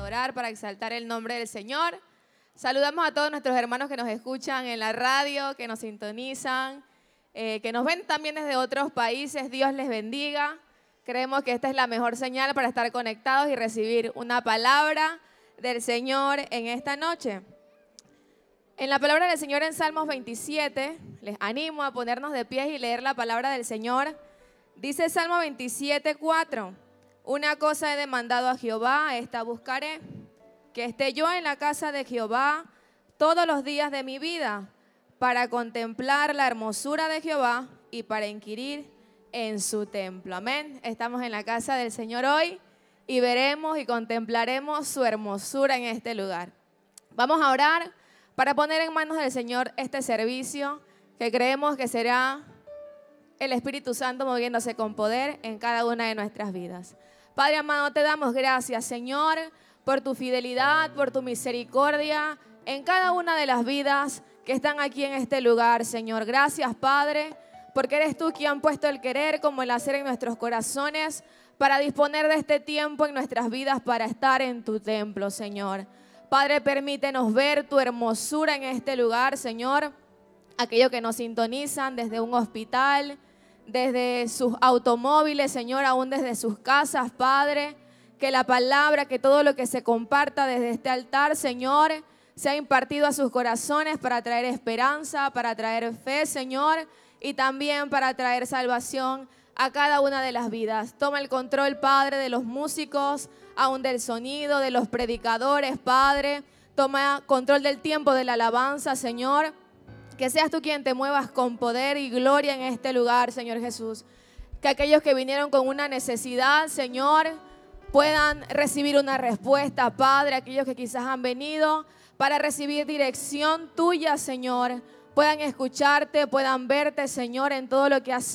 adorar, para exaltar el nombre del Señor. Saludamos a todos nuestros hermanos que nos escuchan en la radio, que nos sintonizan, que nos ven también desde otros países. Dios les bendiga. Creemos que esta es la mejor señal para estar conectados y recibir una palabra del Señor en esta noche. En la palabra del Señor en Salmos 27, les animo a ponernos de pie y leer la palabra del Señor. Dice Salmo 27:4, una cosa he demandado a Jehová, esta buscaré, que esté yo en la casa de Jehová todos los días de mi vida, para contemplar la hermosura de Jehová y para inquirir en su templo. Amén. Estamos en la casa del Señor hoy y veremos y contemplaremos su hermosura en este lugar. Vamos a orar para poner en manos del Señor este servicio que creemos que será el Espíritu Santo moviéndose con poder en cada una de nuestras vidas. Padre amado, te damos gracias, Señor, por tu fidelidad, por tu misericordia en cada una de las vidas que están aquí en este lugar, Señor. Gracias, Padre, porque eres tú quien han puesto el querer como el hacer en nuestros corazones para disponer de este tiempo en nuestras vidas para estar en tu templo, Señor. Padre, permítenos ver tu hermosura en este lugar, Señor. Aquellos que nos sintonizan desde un hospital, desde sus automóviles, Señor, aún desde sus casas, Padre. Que la palabra, que todo lo que se comparta desde este altar, Señor, sea impartido a sus corazones para traer esperanza, para traer fe, Señor, y también para traer salvación a cada una de las vidas. Toma el control, Padre, de los músicos, aún del sonido, de los predicadores, Padre. Toma control del tiempo de la alabanza, Señor. Que seas tú quien te muevas con poder y gloria en este lugar, Señor Jesús. Que aquellos que vinieron con una necesidad, Señor, puedan recibir una respuesta, Padre. Aquellos que quizás han venido para recibir dirección tuya, Señor, puedan escucharte, puedan verte, Señor, en todo lo que haces.